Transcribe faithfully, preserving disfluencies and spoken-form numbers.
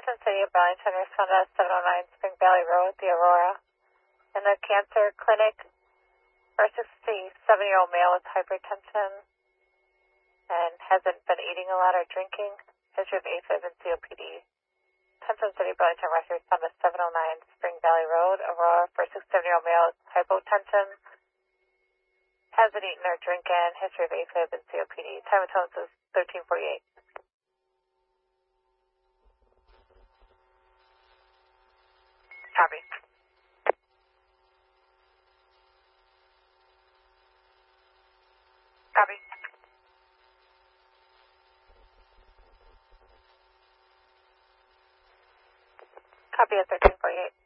Templeton City of Burlington responded at seven oh nine Spring Valley Road, the Aurora. In the cancer clinic, our sixty-seven-year-old male with hypertension and hasn't been eating a lot or drinking. History of AFib and C O P D. Templeton City, Burlington, Western Summit, seven oh nine Spring Valley Road, Aurora, for sixty-seven-year-old male with hypotension, hasn't eaten or drinking, history of AFib and C O P D. Time of tones is thirteen forty-eight. Copy. Copy. Copy at thirteen forty-eight.